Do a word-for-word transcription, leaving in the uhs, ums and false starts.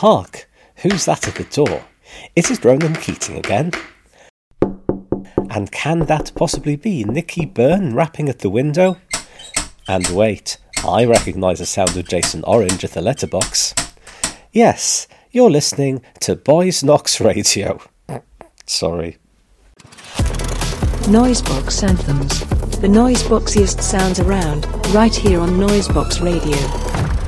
Hark! Who's that at the door? Is it Ronan Keating again? And can that possibly be Nicky Byrne rapping at the window? And wait, I recognise the sound of Jason Orange at the letterbox. Yes, you're listening to Boys Knox Radio. Sorry. Noisebox Anthems. The noiseboxiest sounds around, right here on Noisebox Radio.